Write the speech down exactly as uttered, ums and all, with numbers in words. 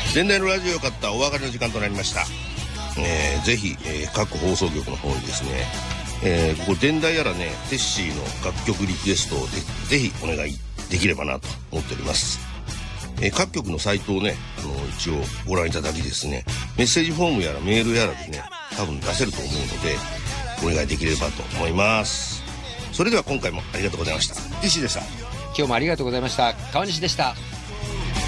前代のラジオを買ったお別れの時間となりました。えー、ぜひ、えー、各放送局の方にですね、えー、ここ電台やらねテッシーの楽曲リクエストをぜひお願いできればなと思っております。えー、各局のサイトをねあの一応ご覧いただきですね、メッセージフォームやらメールやらでね多分出せると思うのでお願いできればと思います。それでは今回もありがとうございました。テッシーでした。 今日もありがとうございました。川西でした。